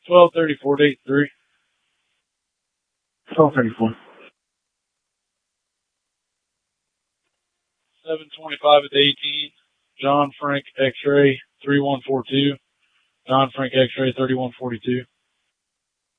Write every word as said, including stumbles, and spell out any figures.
twelve thirty-four to eight three. twelve thirty-four. seven twenty-five at the eighteen. John Frank X-ray three one four two. John Frank X-ray thirty-one forty-two.